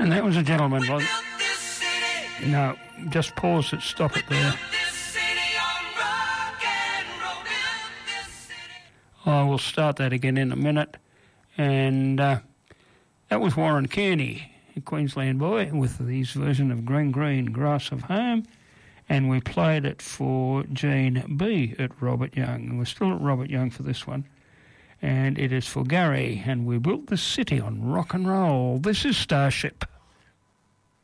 And that was a gentleman. No, just pause it, stop it there. I will start that again in a minute. And that was Warren Kearney, a Queensland boy, with his version of Green Green Grass of Home. And we played it for Gene B at Robert Young. And we're still at Robert Young for this one. And it is for Gary. And we built this city on rock and roll. This is Starship.